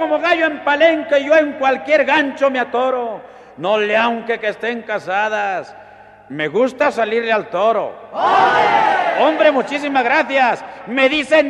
como gallo en palenque, yo en cualquier gancho me atoro. No le aunque que estén casadas, me gusta salirle al toro. ¡Hombre, muchísimas gracias! Me dicen